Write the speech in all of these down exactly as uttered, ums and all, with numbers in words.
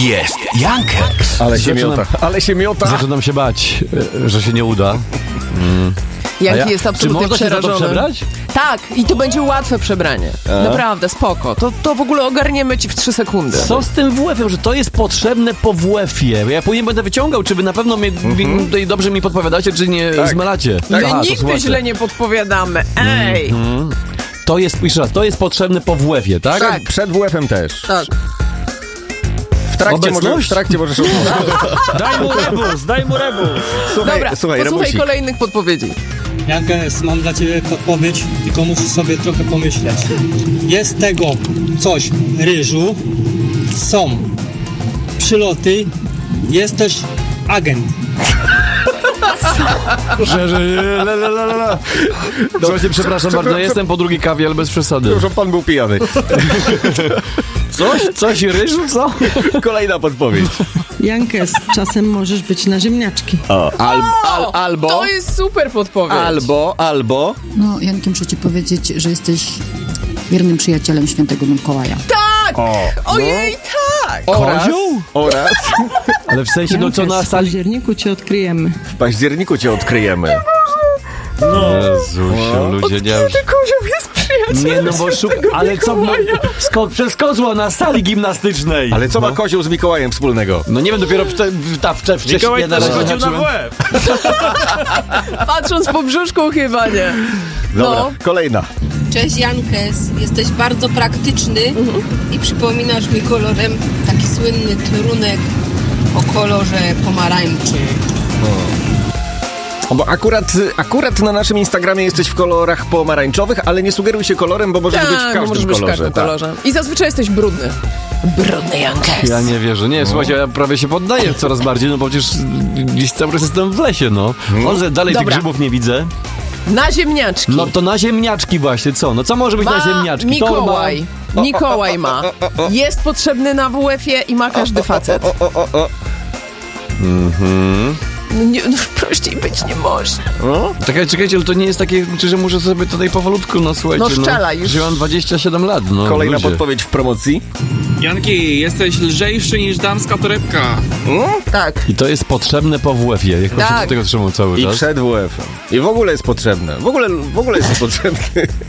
jest Jankeks. Ale się miota, ale się miota. Zaczynam się bać, że się nie uda. Mm. Janki ja, jest absolutnie czy można przerażony. się za to przebrać? Tak, i to będzie łatwe przebranie. A? Naprawdę, spoko. To, to w ogóle ogarniemy ci w trzy sekundy. Co z tym W F-em, że to jest potrzebne po W F-ie? Ja później będę wyciągał, czy wy na pewno mnie, mm-hmm. tutaj dobrze mi podpowiadacie, czy nie tak. zmylacie. My Aha, nigdy źle nie podpowiadamy. Ej! Mm-hmm. To jest, jeszcze raz, to jest potrzebne po W F-ie, tak? Tak, przed W F-em też. Tak. W trakcie, może, w trakcie możesz... Daj mu rebus, daj mu rebus. Słuchaj, Dobra, słuchaj, posłuchaj rebusik. kolejnych podpowiedzi. Jankes, mam dla ciebie podpowiedź, tylko musisz sobie trochę pomyśleć. Jest tego coś ryżu, są przyloty, jest też agent. Że, że, la, la, la, la. Słuchajcie, przepraszam bardzo, ja jestem po drugiej kawie, ale bez przesady. Dobrze, pan był pijany. Coś? Coś ryżu, co? Kolejna podpowiedź. Jankes, czasem możesz być na ziemniaczki. O, al, al, albo... To jest super podpowiedź. Albo, albo... No, Jankiem, muszę ci powiedzieć, że jesteś wiernym przyjacielem świętego Mikołaja. Tak! O, Ojej, tak! Oraz, Kozioł? oraz Ale w sensie, no co Jankes, na w sali... październiku cię odkryjemy. w październiku cię odkryjemy. No. Jezusie, ludzie, nie... Kiedy Kozioł jest przyjacielem Nie, no bo szuk... Ale co... No, sko... Przez kozła na sali gimnastycznej. Ale co no. ma kozioł z Mikołajem wspólnego? No nie wiem, dopiero wcze... ta wcze... wcześniej... Mikołaj ja też na razie chodził na zacząłem- W F. Patrząc po brzuszku chyba nie. Dobra, No. kolejna. Cześć Jankes, jesteś bardzo praktyczny i przypominasz mi kolorem taki słynny trunek o kolorze pomarańczy. O, bo akurat, akurat na naszym Instagramie jesteś w kolorach pomarańczowych, ale nie sugeruj się kolorem, bo możesz Tak, być w każdym możesz być w kolorze. każdym tak. kolorze. I zazwyczaj jesteś brudny. Brudny Jankes. Ja nie wierzę. Nie, słuchajcie, ja prawie się poddaję coraz bardziej, no bo przecież gdzieś cały czas jestem w lesie, no. Może dalej Dobra. tych grzybów nie widzę. Na ziemniaczki. No to na ziemniaczki właśnie, co? No co może być ma na ziemniaczki? Mikołaj. Mikołaj ma. Jest potrzebny na W F-ie i ma każdy facet. O, o, o, o. Mhm. No, nie, no prościej być nie może. No? Czekajcie, czekajcie, ale to nie jest takie, że muszę sobie tutaj powolutku, no słuchajcie, No szczelaj już. Że mam dwadzieścia siedem lat, no. Kolejna ludzie. podpowiedź w promocji. Janki, jesteś lżejszy niż damska torebka. Tak. I to jest potrzebne po W F-ie. Jak Tak. tak. do tego trzymał cały I czas. przed W F-em. I w ogóle jest potrzebne. W ogóle, w ogóle jest potrzebny.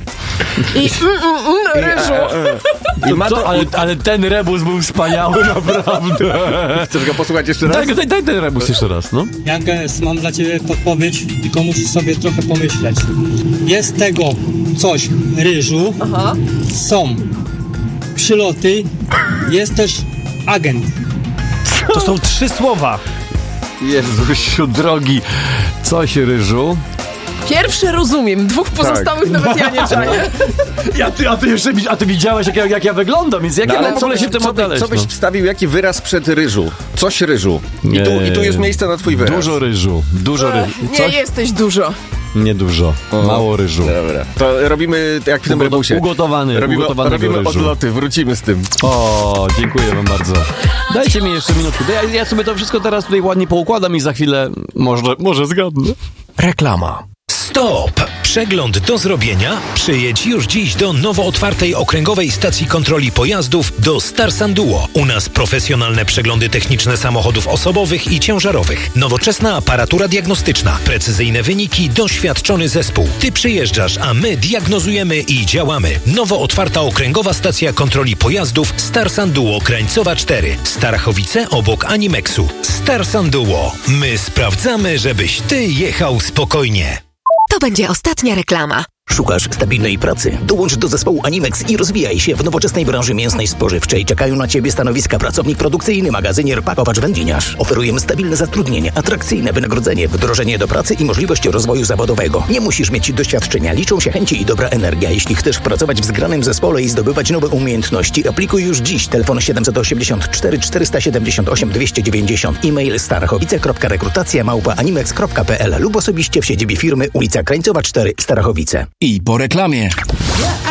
I mm, mm, mm, ryżu. I ma To, to... ale, ale ten rebus był wspaniały, naprawdę. Chcesz go posłuchać jeszcze raz? Daj, daj, daj ten rebus jeszcze raz, no. Jankes, mam dla ciebie podpowiedź, tylko musisz sobie trochę pomyśleć. Jest tego coś ryżu, Aha. są przyloty, jest też agent. To są trzy słowa. Jezusiu drogi. Coś ryżu. Pierwszy rozumiem, dwóch pozostałych nawet ja nie czaję. Ja, ty, a ty jeszcze a ty widziałeś, jak ja, jak ja wyglądam, więc jak No, ja ale mam w co, ogóle się byś, tym co, by, odnaleźć, co byś no. wstawił, jaki wyraz przed ryżu? Coś ryżu. I tu, I tu jest miejsce na twój wyraz. Dużo ryżu, dużo ryżu. Nie Coś? jesteś dużo. Nie dużo, mało ryżu. Dobra. To robimy jak w tym Ugoto- rebusie. ugotowany, robimy, ugotowanego robimy ryżu. odloty, wrócimy z tym. O, dziękuję wam bardzo. Dajcie mi jeszcze minutkę. Ja, ja sobie to wszystko teraz tutaj ładnie poukładam i za chwilę może, może zgadnę. Reklama. Stop! Przegląd do zrobienia? Przyjedź już dziś do nowo otwartej okręgowej stacji kontroli pojazdów do Starsan Duo. U nas profesjonalne przeglądy techniczne samochodów osobowych i ciężarowych. Nowoczesna aparatura diagnostyczna. Precyzyjne wyniki, doświadczony zespół. Ty przyjeżdżasz, a my diagnozujemy i działamy. Nowo otwarta okręgowa stacja kontroli pojazdów Starsan Duo Krańcowa cztery. Starachowice obok Animexu. Starsan Duo. My sprawdzamy, żebyś ty jechał spokojnie. To będzie ostatnia reklama. Szukasz stabilnej pracy? Dołącz do zespołu Animex i rozwijaj się w nowoczesnej branży mięsnej spożywczej. Czekają na Ciebie stanowiska pracownik produkcyjny, magazynier, pakowacz, wędliniarz. Oferujemy stabilne zatrudnienie, atrakcyjne wynagrodzenie, wdrożenie do pracy i możliwość rozwoju zawodowego. Nie musisz mieć doświadczenia, liczą się chęci i dobra energia. Jeśli chcesz pracować w zgranym zespole i zdobywać nowe umiejętności, aplikuj już dziś. Telefon siedem osiem cztery cztery siedem osiem dwieście dziewięćdziesiąt. E-mail starachowice kropka rekrutacja małpa animex kropka p l lub osobiście w siedzibie firmy ulica Krańcowa cztery, Starachowice. I po reklamie.